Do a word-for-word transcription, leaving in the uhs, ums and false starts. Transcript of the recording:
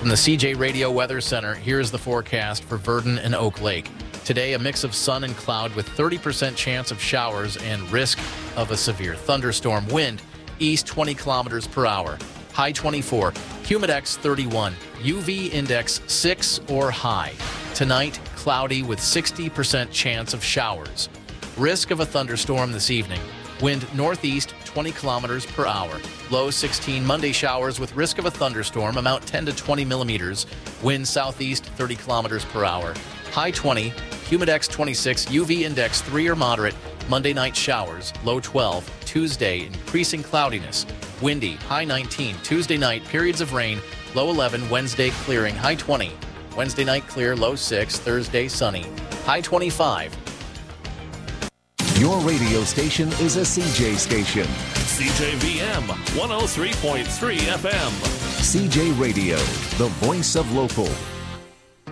From the C J Radio Weather Center, here's the forecast for Virden and Oak Lake. Today, a mix of sun and cloud with thirty percent chance of showers and risk of a severe thunderstorm. Wind east twenty kilometers per hour. High twenty-four. Humidex thirty-one. U V index six or high. Tonight, cloudy with sixty percent chance of showers. Risk of a thunderstorm this evening. Wind northeast twenty kilometers per hour. Low sixteen. Monday showers with risk of a thunderstorm. Amount ten to twenty millimeters. Wind southeast thirty kilometers per hour. High twenty. Humidex twenty-six. U V index three or moderate. Monday night showers. Low twelve. Tuesday increasing cloudiness. Windy. High nineteen. Tuesday night periods of rain. Low eleven. Wednesday clearing. High twenty. Wednesday night clear. Low six. Thursday sunny. High twenty-five. Your radio station is a C J station. C J V M one oh three point three F M. C J Radio, the voice of local.